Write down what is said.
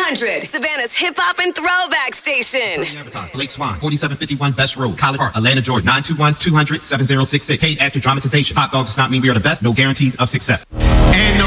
100, Savannah's hip hop and throwback station. Lake Swan, 4751 Best Road, College Park, Atlanta, Georgia, 921-200-7066. Paid actor dramatization. Hot dog does not mean we are the best. No guarantees of success. And no